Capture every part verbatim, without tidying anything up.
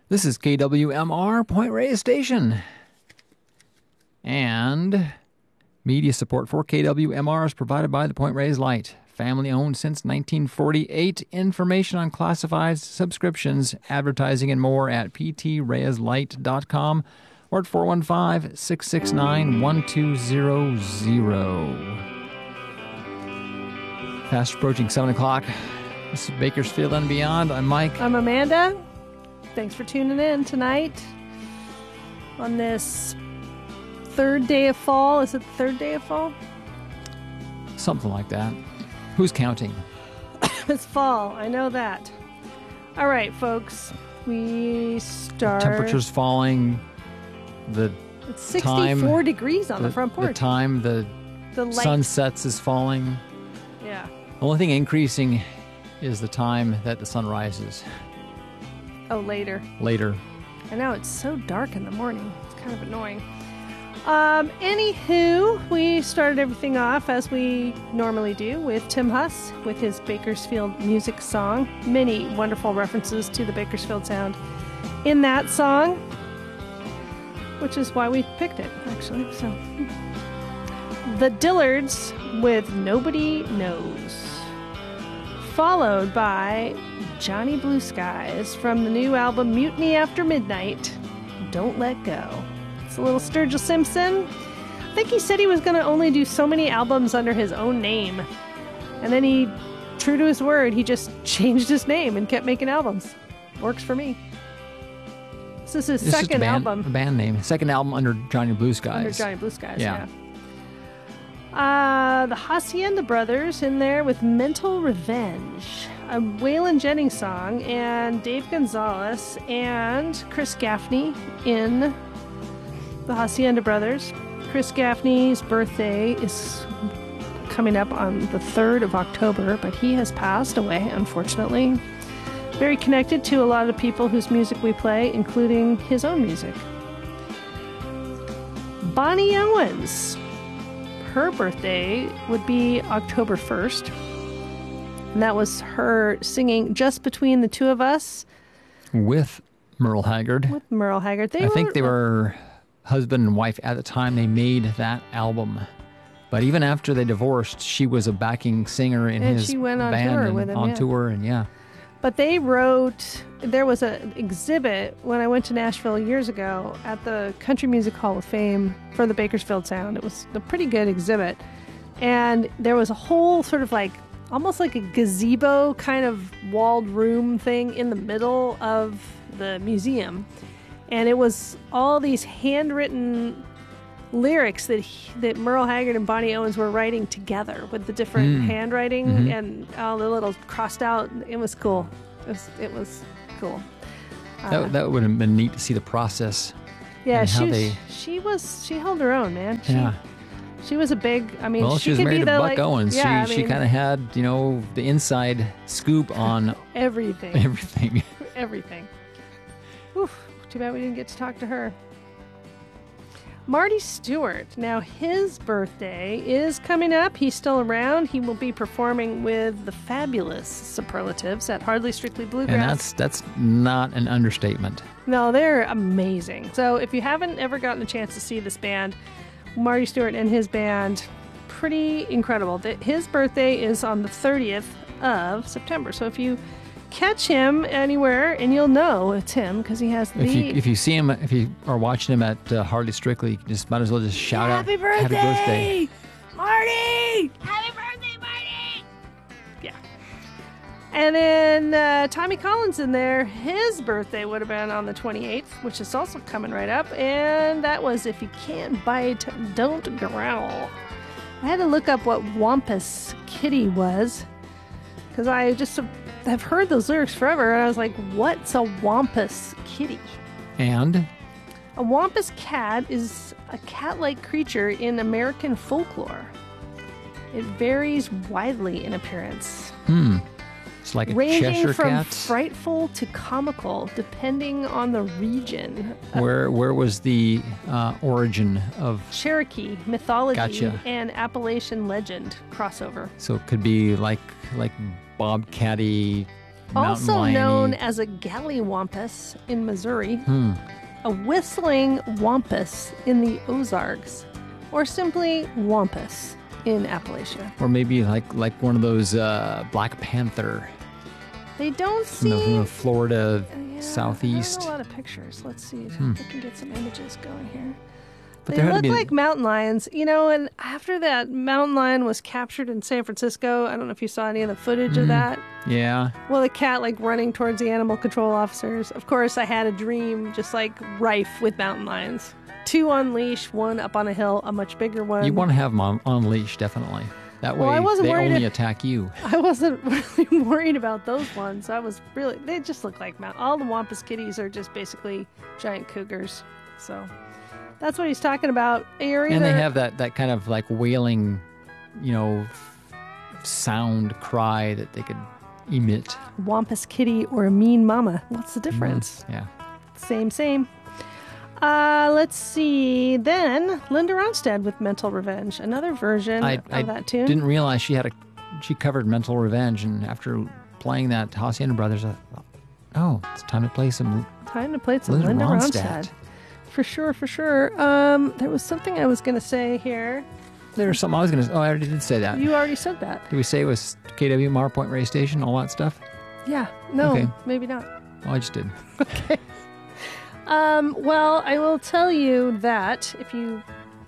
This is K W M R, Point Reyes Station. And media support for K W M R is provided by the Point Reyes Light. Family owned since nineteen forty-eight. Information on classifieds, subscriptions, advertising, and more at p t reyes light dot com or at four one five, six six nine, one two zero zero. Fast approaching seven o'clock. This is Bakersfield and Beyond. I'm Mike. I'm Amanda. Thanks for tuning in tonight on this third day of fall. Is it the third day of fall? Something like that. Who's counting? It's fall. I know that. All right, folks. We start. The temperature's falling. The It's sixty-four time, degrees on the, the front porch. The time the, the light. sun sets is falling. Yeah. The only thing increasing is the time that the sun rises. Oh, later. Later. I know, it's so dark in the morning. It's kind of annoying. Um, anywho, we started everything off as we normally do with Tim Huss with his Bakersfield music song. Many wonderful references to the Bakersfield sound in that song, which is why we picked it, actually. So, The Dillards with Nobody Knows. Followed by Johnny Blue Skies from the new album Mutiny After Midnight, Don't Let Go. It's a little Sturgill Simpson. I think he said he was going to only do so many albums under his own name. And then he, true to his word, he just changed his name and kept making albums. Works for me. This is his It's second just a band, album. a band name. Second album under Johnny Blue Skies. Under Johnny Blue Skies, Yeah. yeah. Uh, the Hacienda Brothers in there with Mental Revenge, a Waylon Jennings song, and Dave Gonzalez and Chris Gaffney in the Hacienda Brothers. Chris Gaffney's birthday is coming up on the third of October, but he has passed away, unfortunately. Very connected to a lot of people whose music we play, including his own music. Bonnie Owens. Her birthday would be October first. And that was her singing Just Between the Two of Us. With Merle Haggard. With Merle Haggard. They I were, think they were husband and wife at the time they made that album. But even after they divorced, she was a backing singer in and his she went on band tour and with him, on yeah. tour, and yeah. But they wrote, there was an exhibit when I went to Nashville years ago at the Country Music Hall of Fame for the Bakersfield Sound. It was a pretty good exhibit. And there was a whole sort of like, almost like a gazebo kind of walled room thing in the middle of the museum. And it was all these handwritten lyrics that he, that Merle Haggard and Bonnie Owens were writing together with the different Mm. handwriting Mm-hmm. and all the little crossed out. It was cool. It was, it was cool. Uh, That, that would have been neat to see the process. yeah, and she how was, they- she was she held her own, man. She, Yeah. she was a big. I mean, Well, she, she was could married be to the Buck like, Owens. Yeah, she I she mean, kind of had, you know, the inside scoop on everything, everything. everything. Oof, too bad we didn't get to talk to her. Marty Stewart. Now, his birthday is coming up. He's still around. He will be performing with the fabulous Superlatives at Hardly Strictly Bluegrass. And that's that's not an understatement. No, they're amazing. So if you haven't ever gotten a chance to see this band, Marty Stewart and his band, pretty incredible. Th- His birthday is on the thirtieth of September. So if you catch him anywhere, and you'll know it's him because he has the... If you if you see him, if you are watching him at uh, Hardly Strictly, you just might as well just shout Happy out birthday! Happy birthday, Marty! Happy birthday, Marty! Yeah. And then uh, Tommy Collins in there, his birthday would have been on the twenty-eighth, which is also coming right up. And that was If You Can't Bite, Don't Growl. I had to look up what Wampus Kitty was because I just have heard those lyrics forever. And I was like, what's a Wampus Kitty? and A Wampus cat is a cat-like creature in American folklore. It varies widely in appearance, hmm, it's like a ranging Cheshire from cat. frightful to comical, depending on the region. Where where was the uh, origin of? Cherokee mythology Gotcha. and Appalachian legend crossover. So it could be like like bobcatty, mountain Also known lion-y. as a gallywampus in Missouri, Hmm. a whistling wampus in the Ozarks, or simply wampus in Appalachia. Or maybe like like one of those uh, Black Panther They don't from the, from seem... the Florida Yeah, southeast. There are a lot of pictures. Let's see if Hmm. we can get some images going here. But They there had to look be- like mountain lions, you know, and after that mountain lion was captured in San Francisco, I don't know if you saw any of the footage of Mhm. that. Yeah. Well, the cat like running towards the animal control officers. Of course, I had a dream just like rife with mountain lions. Two on leash, one up on a hill, a much bigger one. You want to have them on, on leash, definitely. That Well, way I wasn't they worried only if- attack you. I wasn't really worried about those ones. I was really, they just look like mountain. All the Wampus kitties are just basically giant cougars. So that's what he's talking about. You're And they either- have that, that kind of like wailing, you know, sound cry that they could emit. Wampus kitty or a mean mama. What's the difference? Yeah. Same, same. Uh, let's see. Then Linda Ronstadt with Mental Revenge, another version I, of I that tune. didn't realize she had a she covered Mental Revenge, and after playing that Hacienda Brothers, I thought, oh, it's time to play some Time to play some Linda, Linda Ronstadt. Ronstadt. For sure, for sure. Um, there was something I was going to say here. There's something I was going to. Oh, I already did say that. You already said that. Did we say it was K W M R Point Ray Station, all that stuff? Yeah. No, Okay. maybe not. Oh, I just did. Um, well, I will tell you that if you,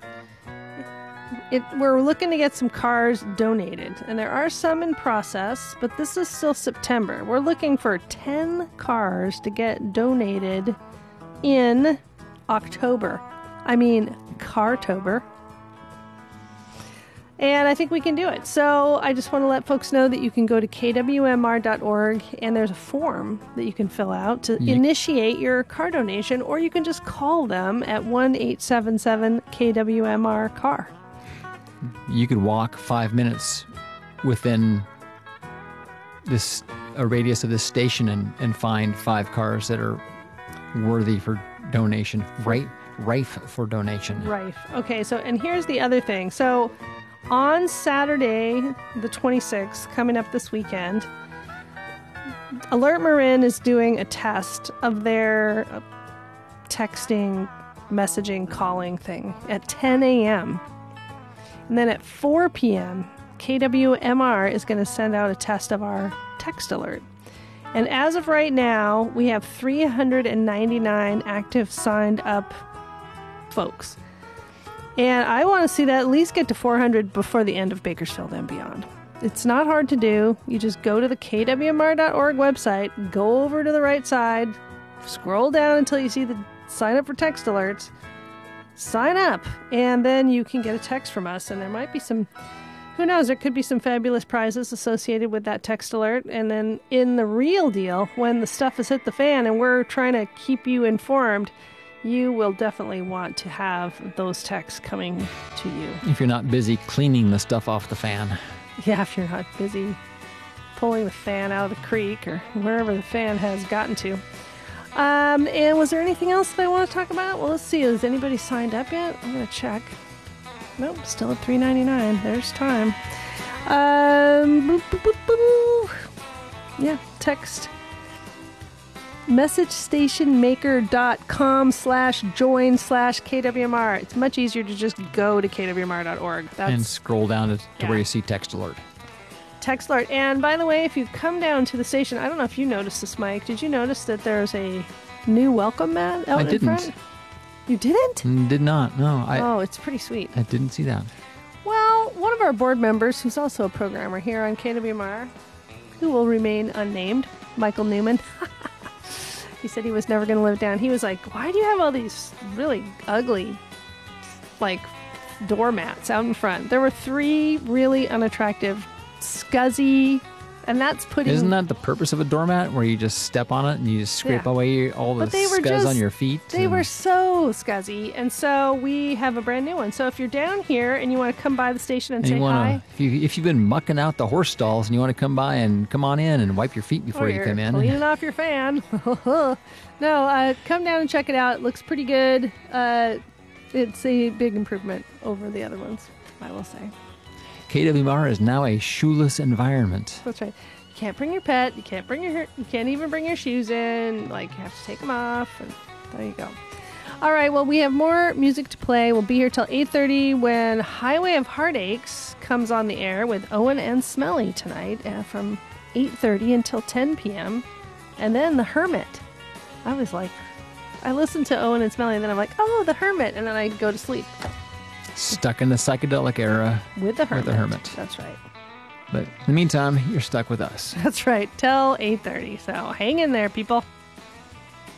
it, we're looking to get some cars donated, and there are some in process, but this is still September. We're looking for ten cars to get donated in October. I mean, Cartober. And I think we can do it. So I just want to let folks know that you can go to K W M R dot org and there's a form that you can fill out to You- initiate your car donation, or you can just call them at one eight seven seven K W M R car. You could walk five minutes within this a radius of this station and, and find five cars that are worthy for donation, right? Rife for donation. Rife. Okay, so, and here's the other thing. So on Saturday, the twenty-sixth, coming up this weekend, Alert Marin is doing a test of their uh, texting, messaging, calling thing at ten a.m. And then at four p.m., K W M R is going to send out a test of our text alert. And as of right now, we have three hundred ninety-nine active signed up folks. And I want to see that at least get to four hundred before the end of Bakersfield and beyond. It's not hard to do. You just go to the K W M R dot org website, go over to the right side, scroll down until you see the sign up for text alerts, sign up, and then you can get a text from us. And there might be some, who knows, there could be some fabulous prizes associated with that text alert. And then in the real deal, when the stuff has hit the fan and we're trying to keep you informed, you will definitely want to have those texts coming to you. If you're not busy cleaning the stuff off the fan. Yeah, if you're not busy pulling the fan out of the creek or wherever the fan has gotten to. Um, and was there anything else that I want to talk about? Well, let's see. Has anybody signed up yet? I'm going to check. Nope, still at three ninety-nine. There's time. Um, boop, boop, boop, boop. Yeah, text messagestationmaker.com slash join slash KWMR. It's much easier to just go to K W M R dot org. That's And scroll down to, to Yeah. where you see text alert. text alert. And by the way, if you come down to the station, I don't know if you noticed this, Mike. Did you notice that there's a new welcome mat out I in didn't. front? You didn't? Mm, Did not. No, I Oh, it's pretty sweet. I didn't see that. Well, one of our board members, who's also a programmer here on K W M R, who will remain unnamed, Michael Newman, he said he was never going to live down. He was like, why do you have all these really ugly, like, doormats out in front? There were three really unattractive, scuzzy, and that's putting... Isn't that the purpose of a doormat, where you just step on it and you just scrape Yeah. away all the But they were scuzz just- on your feet? They and- were so scuzzy, and so we have a brand new one. So if you're down here and you want to come by the station and, And say you wanna, hi, if, you, if you've been mucking out the horse stalls and you want to come by and come on in and wipe your feet before or you you're come in. cleaning off your fan, no, uh, come down and check it out. It looks pretty good. Uh, it's a big improvement over the other ones, I will say. K W M R is now a shoeless environment. That's right. You can't bring your pet. You can't bring your. You can't even bring your shoes in. Like, you have to take them off. And there you go. All right. Well, we have more music to play. We'll be here till eight thirty when Highway of Heartaches comes on the air with Owen and Smelly tonight uh, from eight thirty until ten p.m. And then The Hermit. I was like, I listened to Owen and Smelly, and then I'm like, oh, The Hermit. And then I go to sleep. Stuck in the psychedelic era. With The Hermit. With The Hermit. That's right. But in the meantime, you're stuck with us. That's right. Till eight thirty. So hang in there, people.